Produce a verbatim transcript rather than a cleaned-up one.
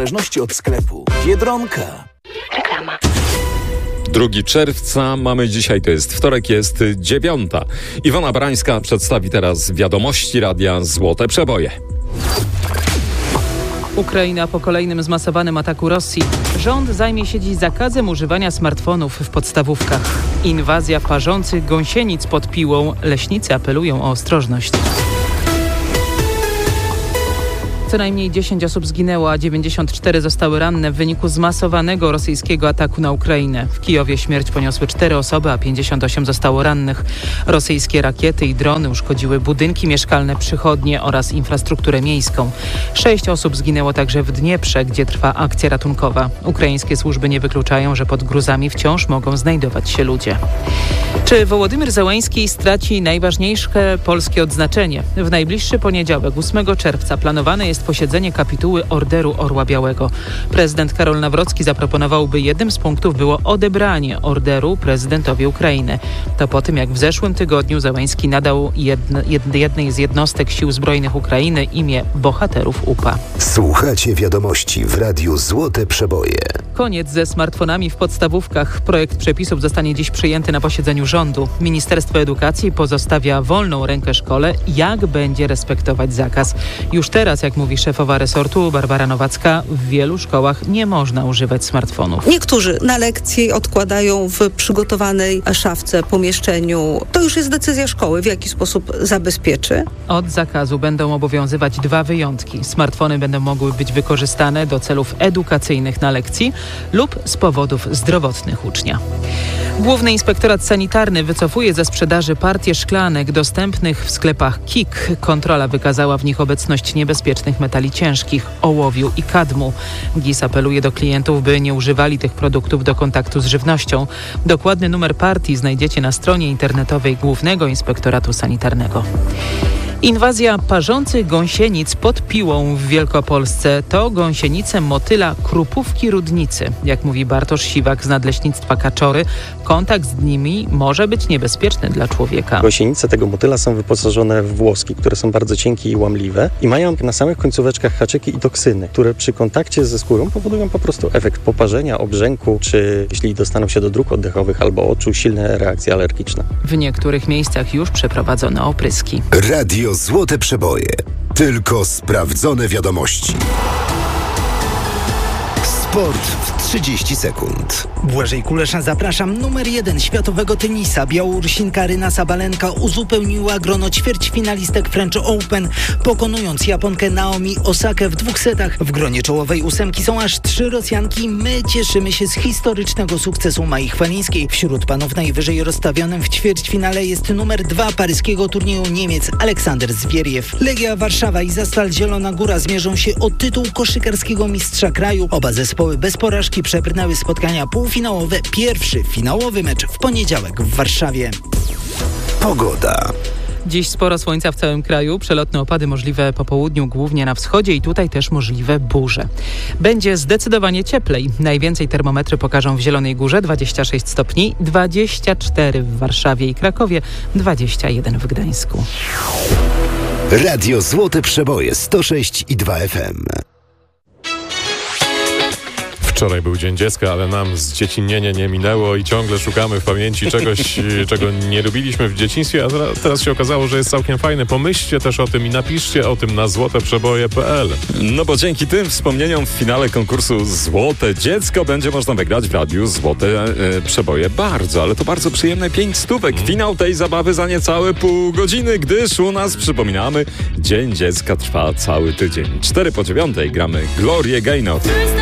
W zależności od sklepu. Biedronka. Reklama. drugiego czerwca mamy dzisiaj, to jest wtorek, jest dziewiąta. Iwona Barańska przedstawi teraz wiadomości Radia Złote Przeboje. Ukraina po kolejnym zmasowanym ataku Rosji. Rząd zajmie się dziś zakazem używania smartfonów w podstawówkach. Inwazja parzących gąsienic pod Piłą. Leśnicy apelują o ostrożność. Co najmniej dziesięć osób zginęło, a dziewięćdziesiąt cztery zostały ranne w wyniku zmasowanego rosyjskiego ataku na Ukrainę. W Kijowie śmierć poniosły cztery osoby, a pięćdziesiąt osiem zostało rannych. Rosyjskie rakiety i drony uszkodziły budynki mieszkalne, przychodnie oraz infrastrukturę miejską. Sześć osób zginęło także w Dnieprze, gdzie trwa akcja ratunkowa. Ukraińskie służby nie wykluczają, że pod gruzami wciąż mogą znajdować się ludzie. Czy Wołodymyr Zełenski straci najważniejsze polskie odznaczenie? W najbliższy poniedziałek, ósmego czerwca, planowane jest posiedzenie kapituły Orderu Orła Białego. Prezydent Karol Nawrocki zaproponował, by jednym z punktów było odebranie orderu prezydentowi Ukrainy. To po tym, jak w zeszłym tygodniu Zełenski nadał jedne, jednej z jednostek Sił Zbrojnych Ukrainy imię Bohaterów U P A. Słuchacie wiadomości w Radiu Złote Przeboje. Koniec ze smartfonami w podstawówkach. Projekt przepisów zostanie dziś przyjęty na posiedzeniu rządu. Ministerstwo Edukacji pozostawia wolną rękę szkole, jak będzie respektować zakaz. Już teraz, jak mówi szefowa resortu Barbara Nowacka, w wielu szkołach nie można używać smartfonów. Niektórzy na lekcji odkładają w przygotowanej szafce, pomieszczeniu. To już jest decyzja szkoły, w jaki sposób zabezpieczy. Od zakazu będą obowiązywać dwa wyjątki. Smartfony będą mogły być wykorzystane do celów edukacyjnych na lekcji lub z powodów zdrowotnych ucznia. Główny Inspektorat Sanitarny wycofuje ze sprzedaży partie szklanek dostępnych w sklepach K I K. Kontrola wykazała w nich obecność niebezpiecznych metali ciężkich, ołowiu i kadmu. G I S apeluje do klientów, by nie używali tych produktów do kontaktu z żywnością. Dokładny numer partii znajdziecie na stronie internetowej Głównego Inspektoratu Sanitarnego. Inwazja parzących gąsienic pod Piłą w Wielkopolsce to gąsienice motyla krupówki rudnicy. Jak mówi Bartosz Siwak z Nadleśnictwa Kaczory, kontakt z nimi może być niebezpieczny dla człowieka. Gąsienice tego motyla są wyposażone w włoski, które są bardzo cienkie i łamliwe i mają na samych końcóweczkach haczyki i toksyny, które przy kontakcie ze skórą powodują po prostu efekt poparzenia, obrzęku, czy jeśli dostaną się do dróg oddechowych albo oczu, silne reakcje alergiczne. W niektórych miejscach już przeprowadzono opryski. Radio Złote Przeboje. Tylko sprawdzone wiadomości. Sport w trzydzieści sekund. Błażej Kulesza, zapraszam. Numer jeden światowego tenisa. Białorusinka Aryna Sabalenka uzupełniła grono ćwierćfinalistek French Open, pokonując Japonkę Naomi Osakę w dwóch setach. W gronie czołowej ósemki są aż trzy Rosjanki. My cieszymy się z historycznego sukcesu Mai Chwalińskiej. Wśród panów najwyżej rozstawionym w ćwierćfinale jest numer dwa paryskiego turnieju Niemiec Aleksander Zwieriew. Legia Warszawa i Zastal Zielona Góra zmierzą się o tytuł koszykarskiego mistrza kraju. Oba zespoły bez porażki przebrnęły spotkania półfinałowe. Pierwszy finałowy mecz w poniedziałek w Warszawie. Pogoda. Dziś sporo słońca w całym kraju, przelotne opady możliwe po południu, głównie na wschodzie i tutaj też możliwe burze. Będzie zdecydowanie cieplej. Najwięcej termometry pokażą w Zielonej Górze dwadzieścia sześć stopni, dwadzieścia cztery w Warszawie i Krakowie, dwadzieścia jeden w Gdańsku. Radio Złote Przeboje sto sześć i dwa F M. Wczoraj był Dzień Dziecka, ale nam zdziecinnienie nie minęło i ciągle szukamy w pamięci czegoś, czego nie lubiliśmy w dzieciństwie, a teraz się okazało, że jest całkiem fajne. Pomyślcie też o tym i napiszcie o tym na złoteprzeboje kropka p l. No bo dzięki tym wspomnieniom w finale konkursu Złote Dziecko będzie można wygrać w radiu Złote e, Przeboje bardzo, ale to bardzo przyjemne pięć stówek. Finał tej zabawy za niecałe pół godziny, gdyż u nas, przypominamy, Dzień Dziecka trwa cały tydzień. Cztery po dziewiątej gramy Glorię Gaynor.